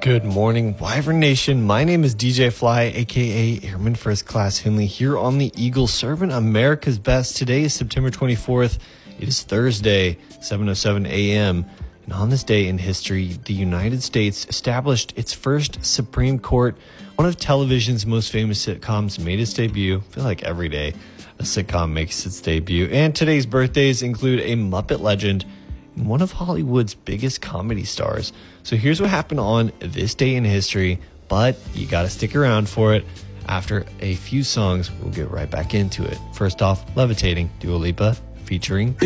Good morning, Wyvern Nation. My name is DJ Fly, aka Airman First Class Finley, here on the Eagle, serving America's best. Today is September 24th. It is Thursday, 7:07 a.m. And on this day in history, the United States established its first Supreme Court. One of television's most famous sitcoms made its debut. I feel like every day a sitcom makes its debut. And today's birthdays include a Muppet legend and one of Hollywood's biggest comedy stars. So here's what happened on this day in history, but you gotta stick around for it. After a few songs, we'll get right back into it. First off, Levitating, Dua Lipa, featuring